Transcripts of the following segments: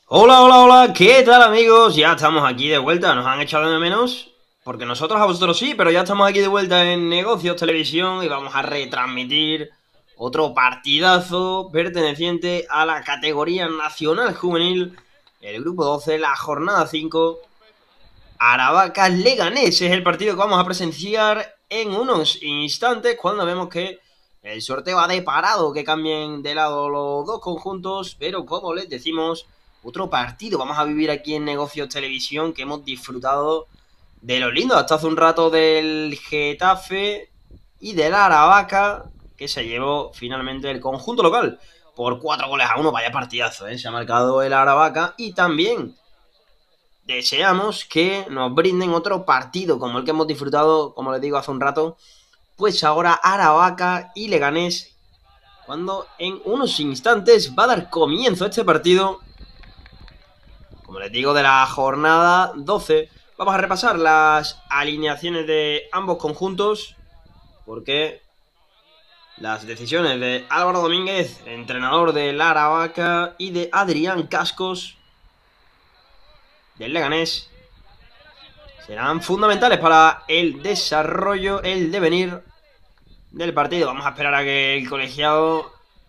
Hola, hola, hola, ¿qué tal amigos? Ya estamos aquí de vuelta, nos han echado de menos, porque nosotros a vosotros sí, pero ya estamos aquí de vuelta en Negocios Televisión y vamos a retransmitir otro partidazo perteneciente a la categoría nacional juvenil, el grupo 12, la jornada 5, Aravaca Leganés es el partido que vamos a presenciar en unos instantes cuando vemos que el sorteo ha deparado que cambien de lado los dos conjuntos, pero como les decimos, otro partido vamos a vivir aquí en Negocios Televisión que hemos disfrutado de lo lindo hasta hace un rato del Getafe y del Aravaca, que se llevó finalmente el conjunto local por 4 goles a 1. Vaya partidazo, ¿eh? Se ha marcado el Aravaca y también deseamos que nos brinden otro partido como el que hemos disfrutado, como les digo, hace un rato. Pues ahora Aravaca y Leganés, cuando en unos instantes va a dar comienzo a este partido, como les digo, de la jornada 12. Vamos a repasar las alineaciones de ambos conjuntos, porque las decisiones de Álvaro Domínguez, entrenador del Aravaca, y de Adrián Cascos, del Leganés, serán fundamentales para el desarrollo, el devenir del partido. Vamos a esperar a que el colegiado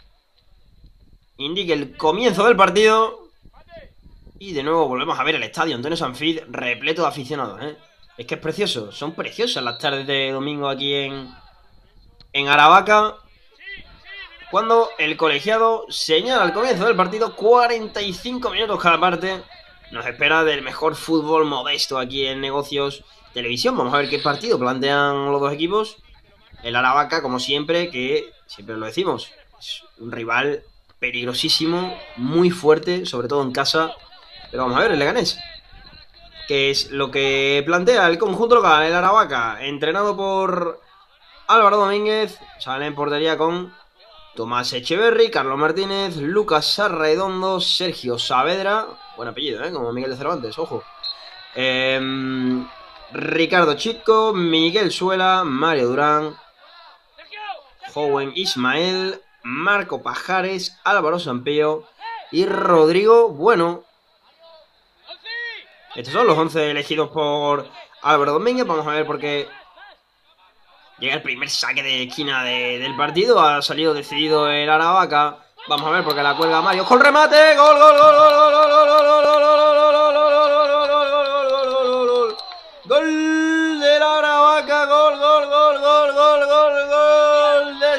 indique el comienzo del partido. Y de nuevo volvemos a ver el estadio Antonio Sanfid repleto de aficionados, ¿eh? Es que es precioso, son preciosas las tardes de domingo aquí en Aravaca, cuando el colegiado señala el comienzo del partido. 45 minutos cada parte. Nos espera del mejor fútbol modesto aquí en Negocios Televisión. Vamos a ver qué partido plantean los dos equipos. El Aravaca, como siempre, que siempre lo decimos, es un rival peligrosísimo, muy fuerte, sobre todo en casa. Pero vamos a ver el Leganés, que es lo que plantea el conjunto local, el Aravaca, entrenado por Álvaro Domínguez. Sale en portería con Tomás Echeverri, Carlos Martínez, Lucas Arredondo, Sergio Saavedra, buen apellido, como Miguel de Cervantes, ojo. Ricardo Chico, Miguel Suela, Mario Durán, Joven Ismael, Marco Pajares, Álvaro Sampío y Rodrigo Bueno. Estos son los 11 elegidos por Álvaro Domínguez. Vamos a ver por qué llega el primer saque de esquina del partido. Ha salido decidido el Aravaca. Vamos a ver porque la cuelga Mario. ¡Con remate! ¡Gol, gol, gol, gol, gol, gol, gol, gol, gol! ¡Gol del Aravaca! ¡Gol, gol, gol, gol, gol, gol, gol de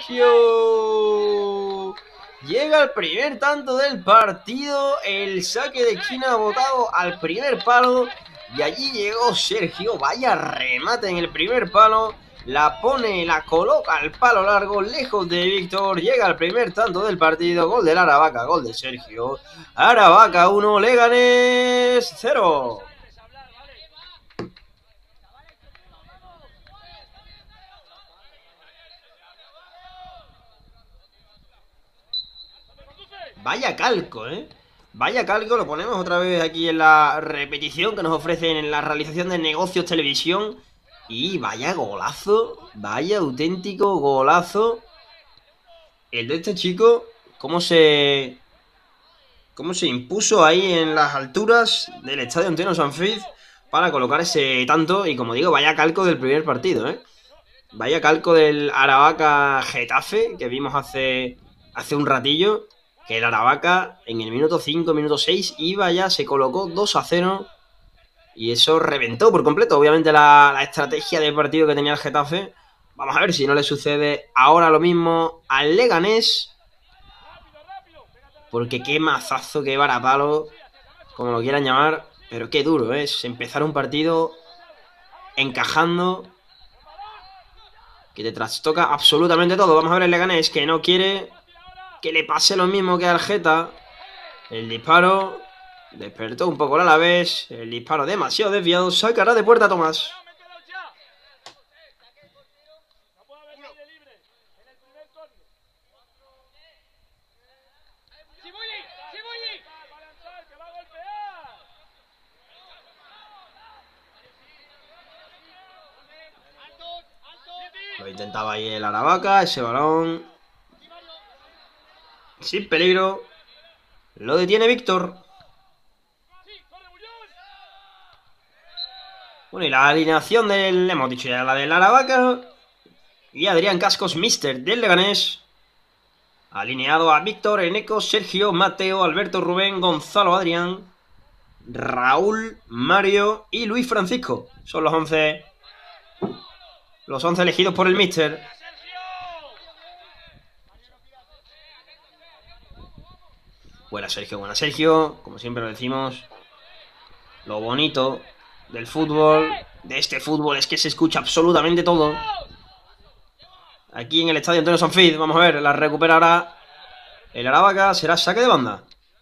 Sergio! Llega el primer tanto del partido. El saque de esquina botado al primer palo. Y allí llegó Sergio. Vaya remate en el primer palo. La pone, la coloca al palo largo, lejos de Víctor. Llega el primer tanto del partido. Gol del Aravaca, gol de Sergio. Aravaca 1, Leganés 0. Vaya calco, Vaya calco, lo ponemos otra vez aquí en la repetición que nos ofrecen en la realización de Negocios Televisión. Y vaya golazo, vaya auténtico golazo el de este chico. Cómo se impuso ahí en las alturas del estadio Antonio Sanfid para colocar ese tanto. Y como digo, vaya calco del primer partido, Vaya calco del Aravaca Getafe que vimos hace un ratillo. Que el Aravaca en el minuto 5, minuto 6 iba ya, se colocó 2-0. Y eso reventó por completo, obviamente, la estrategia de partido que tenía el Getafe. Vamos a ver si no le sucede ahora lo mismo al Leganés. Porque qué mazazo, qué varapalo, como lo quieran llamar. Pero qué duro es empezar un partido encajando, que te trastoca absolutamente todo. Vamos a ver el Leganés, que no quiere que le pase lo mismo que al Geta. El disparo despertó un poco el Alavés. El disparo demasiado desviado. Sacará de puerta Tomás. Lo intentaba ahí el Aravaca. Ese balón sin peligro. Lo detiene Víctor. Bueno, y la alineación del, hemos dicho ya, la del Aravaca y Adrián Cascos, mister del Leganés. Alineado a Víctor, Eneco, Sergio, Mateo, Alberto, Rubén, Gonzalo, Adrián, Raúl, Mario y Luis Francisco. Son los 11 elegidos por el mister. Buena Sergio, como siempre lo decimos. Lo bonito del fútbol, de este fútbol, es que se escucha absolutamente todo. Aquí en el estadio Antonio Sanfiz, vamos a ver, la recupera ahora el Aravaca, será saque de banda.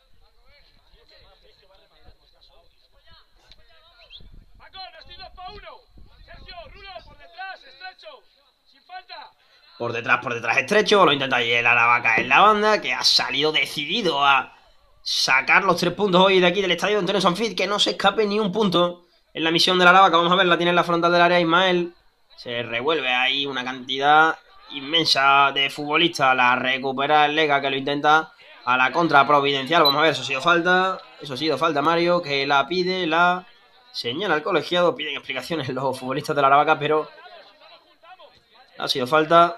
Por detrás estrecho, lo intenta ahí el Aravaca en la banda, que ha salido decidido a sacar los 3 puntos hoy de aquí del estadio Antonio Sanfiz, que no se escape ni un punto en la misión de la Aravaca. Vamos a ver, la tiene en la frontal del área Ismael. Se revuelve ahí una cantidad inmensa de futbolistas. La recupera el Lega, que lo intenta a la contra providencial. Vamos a ver, eso ha sido falta Mario, que la pide, la señala el colegiado. Piden explicaciones los futbolistas de la Aravaca, pero ha sido falta.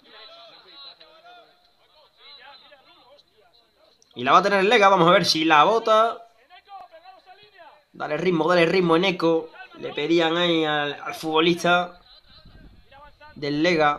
Y la va a tener el Lega, vamos a ver si la bota. Dale ritmo, Eneco. Le pedían ahí al futbolista del Lega.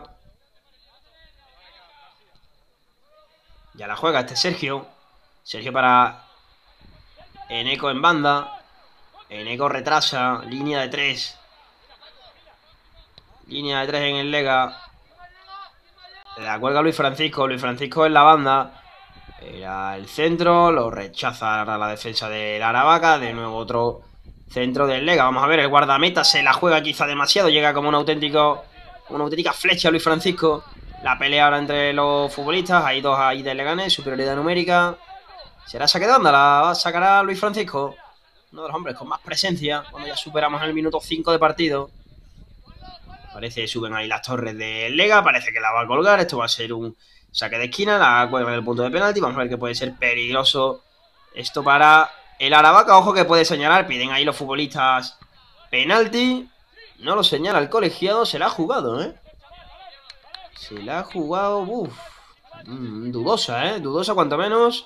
Ya la juega este Sergio. Sergio para Eneco en banda. Eneco retrasa, línea de 3. Línea de 3 en el Lega. La cuelga Luis Francisco en la banda. Era el centro, lo rechaza ahora la defensa del Aravaca. De nuevo otro centro del Lega. Vamos a ver, el guardameta se la juega quizá demasiado. Llega como una auténtica flecha Luis Francisco. La pelea ahora entre los futbolistas. Hay dos ahí de Leganés, superioridad numérica. Será saque de banda, la sacará Luis Francisco. Uno de los hombres con más presencia cuando ya superamos el minuto 5 de partido. Parece que suben ahí las torres del Lega. Parece que la va a colgar. Esto va a ser un saque de esquina, la cuelga en el punto de penalti. Vamos a ver que puede ser peligroso esto para el Aravaca. Ojo que puede señalar, piden ahí los futbolistas penalti. No lo señala el colegiado, se la ha jugado, Se la ha jugado, dudosa, dudosa cuanto menos.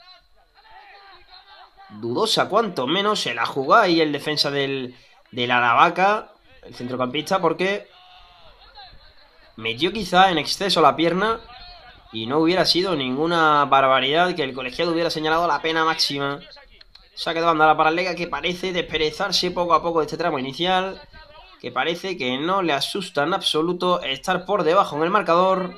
Se la jugó ahí el defensa del Aravaca, el centrocampista, porque metió quizá en exceso la pierna. Y no hubiera sido ninguna barbaridad que el colegiado hubiera señalado la pena máxima. Saque de banda para el Lega, que parece desperezarse poco a poco de este tramo inicial. Que parece que no le asusta en absoluto estar por debajo en el marcador.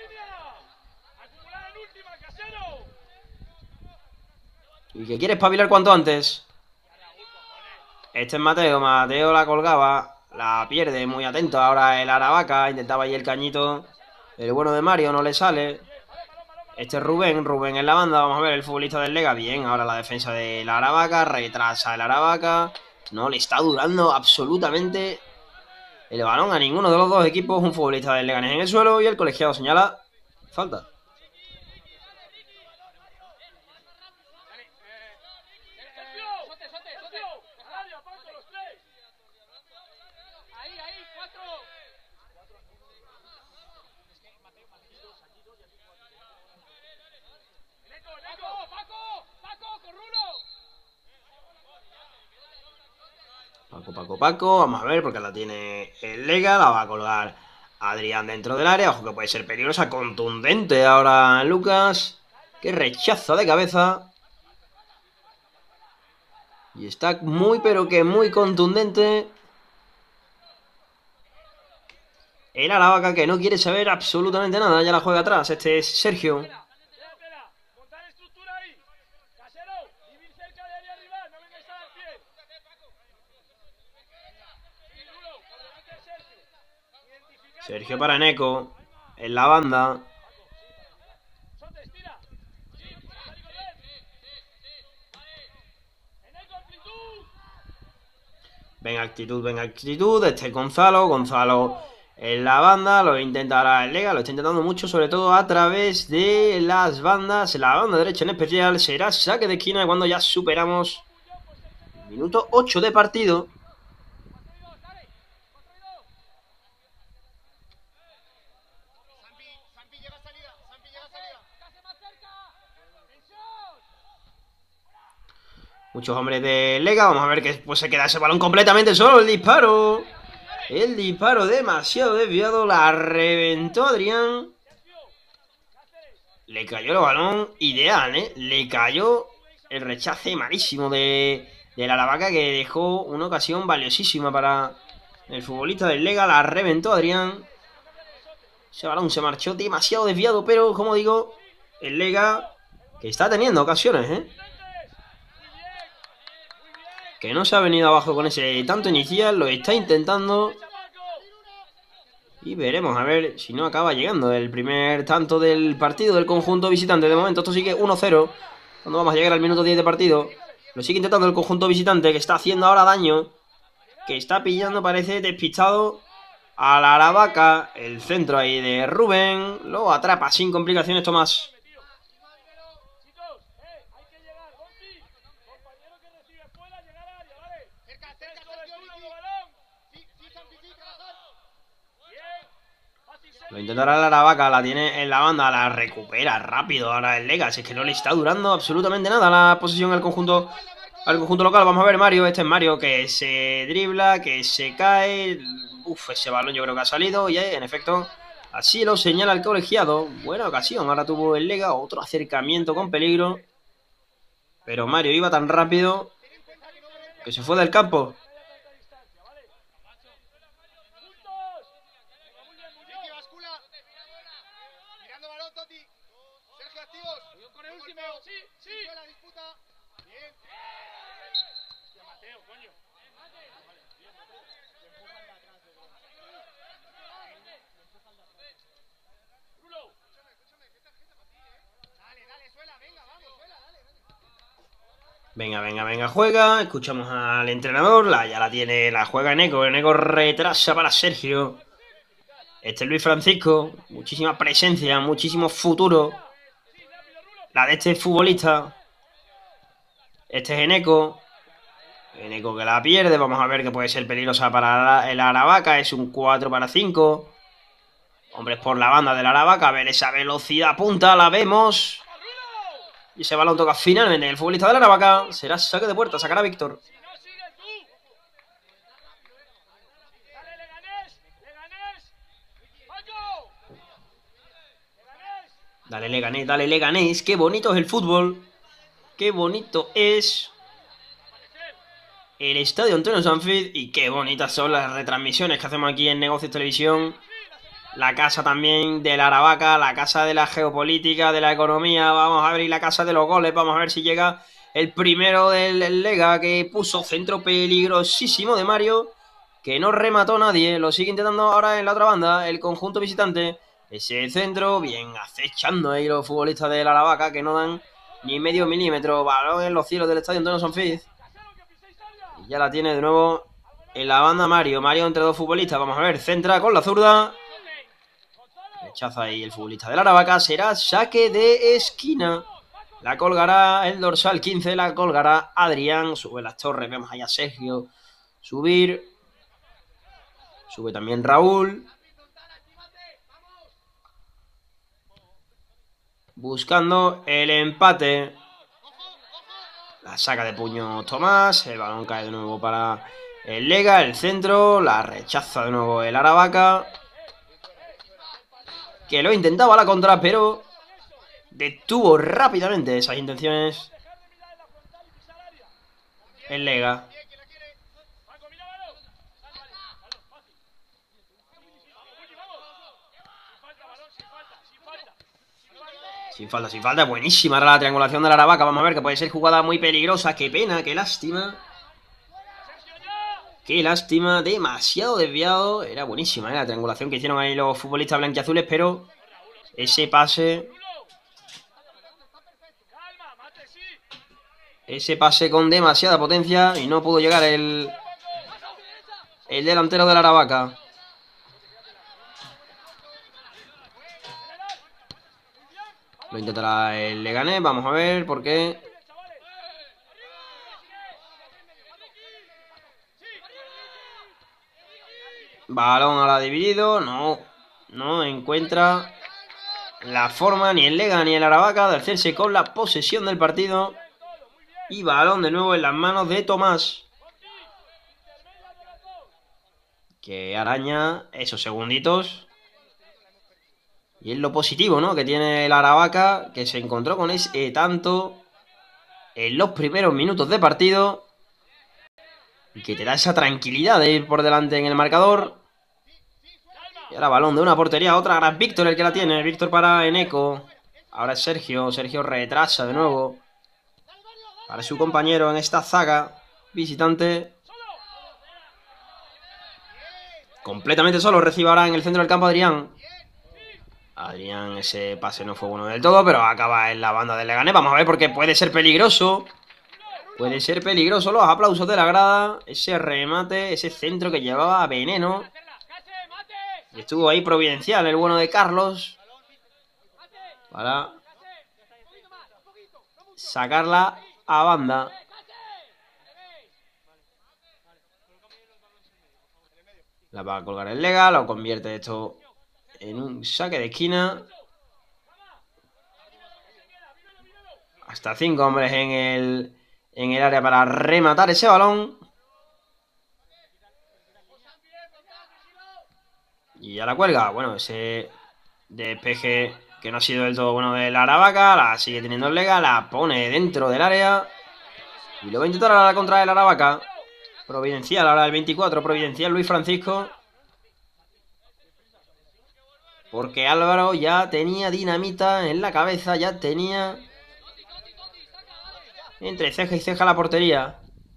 Y que quiere espabilar cuanto antes. Este es Mateo. Mateo la colgaba. La pierde, muy atento ahora el Aravaca. Intentaba ahí el cañito. El bueno de Mario no le sale. Este es Rubén en la banda. Vamos a ver el futbolista del Lega. Bien, ahora la defensa de la Aravaca. Retrasa el Aravaca. No le está durando absolutamente el balón a ninguno de los dos equipos. Un futbolista del Leganés en el suelo y el colegiado señala falta. Paco, vamos a ver, porque la tiene el Lega, la va a colgar Adrián dentro del área. Ojo que puede ser peligrosa, contundente ahora Lucas, que rechaza de cabeza. Y está muy, pero que muy contundente el Aravaca, que no quiere saber absolutamente nada. Ya la juega atrás, este es Sergio. Sergio para Eneco, en la banda. Venga actitud, este es Gonzalo en la banda, lo intentará el Lega, lo está intentando mucho, sobre todo a través de las bandas, la banda derecha en especial. Será saque de esquina cuando ya superamos el minuto 8 de partido. Muchos hombres de Lega. Vamos a ver que pues se queda ese balón completamente solo. El disparo. El disparo demasiado desviado. La reventó Adrián. Le cayó el balón ideal, ¿eh? Le cayó el rechace malísimo de la Aravaca, que dejó una ocasión valiosísima para el futbolista del Lega. La reventó Adrián. Ese balón se marchó demasiado desviado, pero como digo, el Lega que está teniendo ocasiones, ¿eh? Que no se ha venido abajo con ese tanto inicial, lo está intentando. Y veremos a ver si no acaba llegando el primer tanto del partido del conjunto visitante. De momento esto sigue 1-0. Cuando vamos a llegar al minuto 10 de partido. Lo sigue intentando el conjunto visitante, que está haciendo ahora daño. Que está pillando, parece, despistado a la Aravaca. El centro ahí de Rubén. Lo atrapa sin complicaciones Tomás. Lo intentará la Aravaca, la tiene en la banda, la recupera rápido ahora el Lega. Si es que no le está durando absolutamente nada la posesión al conjunto local. Vamos a ver Mario, este es Mario que se dribla, que se cae. Uf, ese balón yo creo que ha salido y en efecto así lo señala el colegiado. Buena ocasión, ahora tuvo el Lega, otro acercamiento con peligro. Pero Mario iba tan rápido que se fue del campo. Venga, juega. Escuchamos al entrenador. Ya la tiene, la juega Eneco. Eneco retrasa para Sergio. Este es Luis Francisco. Muchísima presencia, muchísimo futuro. La de este futbolista. Este es Eneco. Eneco que la pierde. Vamos a ver que puede ser peligrosa para el Aravaca. Es un 4-5. Hombres por la banda del Aravaca. A ver esa velocidad punta. La vemos. Y ese balón toca finalmente el futbolista de la Aravaca. Será saque de puerta, sacará Víctor. Dale Leganés. Qué bonito es el fútbol. Qué bonito es el estadio Antonio Sanfiz. Y qué bonitas son las retransmisiones que hacemos aquí en Negocios Televisión. La casa también de la Aravaca, la casa de la geopolítica, de la economía. Vamos a abrir la casa de los goles. Vamos a ver si llega el primero del Lega, que puso centro peligrosísimo de Mario, que no remató nadie. Lo sigue intentando ahora en la otra banda el conjunto visitante. Ese centro, bien acechando ahí los futbolistas de la Aravaca, que no dan ni medio milímetro. Balón en los cielos del estadio Antonio Sanfiz. Y ya la tiene de nuevo en la banda Mario. Mario entre dos futbolistas. Vamos a ver, centra con la zurda. Rechaza ahí el futbolista de la Aravaca. Será saque de esquina. La colgará el dorsal 15. La colgará Adrián. Sube las torres. Vemos ahí a Sergio subir. Sube también Raúl. Buscando el empate. La saca de puño Tomás. El balón cae de nuevo para el Lega. El centro. La rechaza de nuevo el Aravaca, que lo intentaba a la contra, pero detuvo rápidamente esas intenciones el Lega. Sin falta. Buenísima era la triangulación de la Aravaca. Vamos a ver que puede ser jugada muy peligrosa. Qué pena, qué lástima. Qué lástima, demasiado desviado. Era buenísima, la triangulación que hicieron ahí los futbolistas blanquiazules, pero ese pase... Ese pase con demasiada potencia y no pudo llegar el delantero de la Aravaca. Lo intentará el Leganés, vamos a ver por qué. Balón ahora dividido. No encuentra la forma ni el Lega ni el Aravaca de hacerse con la posesión del partido. Y balón de nuevo en las manos de Tomás, que araña esos segunditos. Y es lo positivo, ¿no?, que tiene el Aravaca, que se encontró con ese tanto en los primeros minutos de partido y que te da esa tranquilidad de ir por delante en el marcador. Y ahora balón de una portería a otra. Ahora es Víctor el que la tiene. Víctor para Eneco. Ahora es Sergio. Sergio retrasa de nuevo para su compañero en esta zaga visitante. Completamente solo. Recibe ahora en el centro del campo Adrián. Adrián, ese pase no fue bueno del todo, pero acaba en la banda del Leganés. Vamos a ver, porque puede ser peligroso. Puede ser peligroso. Los aplausos de la grada. Ese remate, ese centro que llevaba veneno. Y estuvo ahí providencial el bueno de Carlos para sacarla a banda. La va a colgar el Lega. Lo convierte esto en un saque de esquina. Hasta 5 hombres en el área para rematar ese balón. Y ya la cuelga. Bueno, ese despeje que no ha sido del todo bueno de la Aravaca. La sigue teniendo el Lega. La pone dentro del área. Y lo va a intentar ahora contra el Aravaca. Providencial ahora el 24. Providencial Luis Francisco. Porque Álvaro ya tenía dinamita en la cabeza. Ya tenía entre ceja y ceja la portería.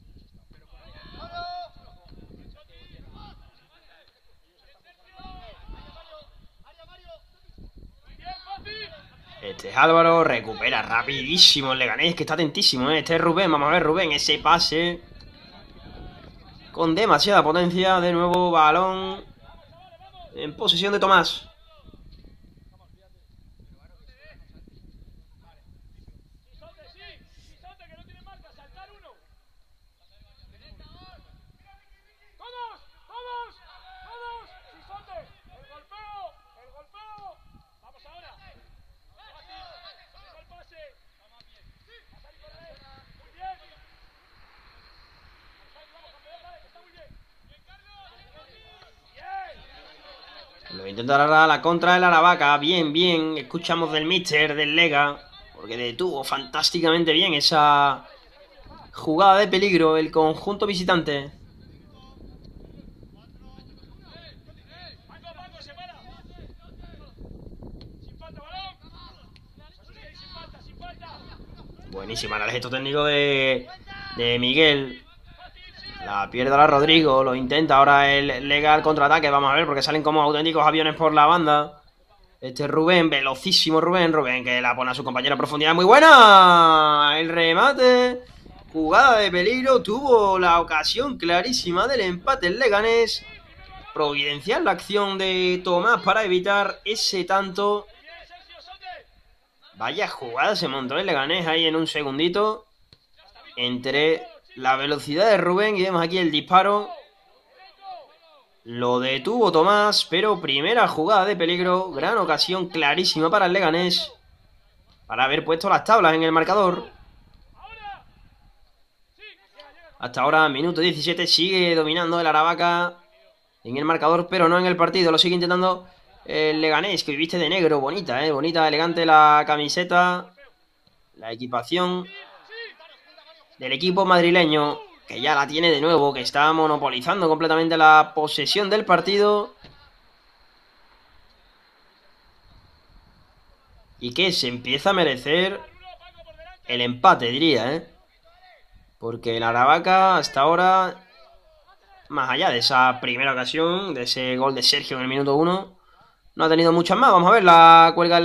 Este es Álvaro, recupera rapidísimo el Leganés, que está atentísimo, ¿eh? Este es Rubén, vamos a ver Rubén, ese pase con demasiada potencia. De nuevo balón en posesión de Tomás. Lo intentará la contra del Aravaca. Bien, bien. Escuchamos del míster, del Lega, porque detuvo fantásticamente bien esa jugada de peligro el conjunto visitante. Buenísima el gesto técnico de Miguel. La pierde ahora Rodrigo, lo intenta ahora el Lega al contraataque. Vamos a ver, porque salen como auténticos aviones por la banda. Este es Rubén, velocísimo Rubén que la pone a su compañero a profundidad. Muy buena el remate. Jugada de peligro, tuvo la ocasión clarísima del empate el Leganés. Providencial la acción de Tomás para evitar ese tanto. Vaya jugada se montó el Leganés ahí en un segundito. Entre la velocidad de Rubén y vemos aquí el disparo. Lo detuvo Tomás, pero primera jugada de peligro. Gran ocasión clarísima para el Leganés, para haber puesto las tablas en el marcador. Hasta ahora, minuto 17, sigue dominando el Aravaca en el marcador, pero no en el partido. Lo sigue intentando el Leganés, que viste de negro. Bonita, bonita, elegante la camiseta, la equipación del equipo madrileño, que ya la tiene de nuevo, que está monopolizando completamente la posesión del partido. Y que se empieza a merecer el empate, diría, porque el Aravaca hasta ahora, más allá de esa primera ocasión, de ese gol de Sergio en el minuto 1, no ha tenido muchas más. Vamos a ver la cuelga.